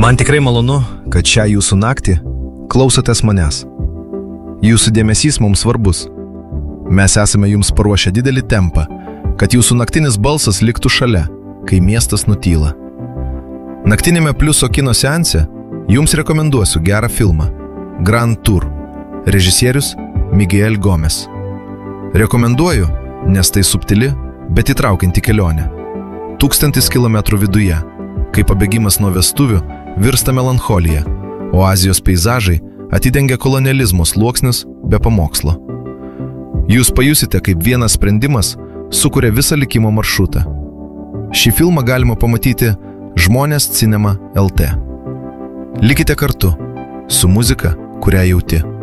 Man tikrai malonu, kad šią jūsų naktį klausotės manęs. Jūsų dėmesys mums svarbus. Mes esame jums paruošę didelį tempą, kad jūsų naktinis balsas liktų šalia, kai miestas nutyla. Naktinėme Pliuso kino seanse jums rekomenduosiu gerą filmą Grand Tour, režisierius Miguel Gomes. Rekomenduoju, nes tai subtili, bet įtraukianti kelionė. 1000 kilometrų viduje, kai pabėgimas nuo vestuvių virsta melancholija, o Azijos peizažai atidengia kolonializmo sluoksnius be pamokslo. Jūs pajusite, kaip vienas sprendimas sukuria visą likimo maršrutą. Šį filmą galima pamatyti Žmonės Cinema LT. Likite kartu su muzika, kurią jauti.